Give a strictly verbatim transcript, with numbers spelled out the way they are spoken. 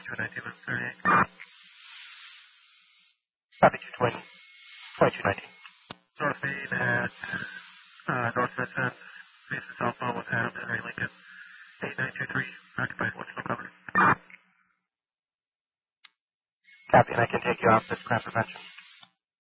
twenty-two nineteen with thirty-eight. Copy, two twenty, twenty-two nineteen. North Main at uh, North Vincent, facing southbound with Adams, Henry Lincoln, eight nine two three, occupied, what's no cover. Copy, and I can take you off this crime prevention.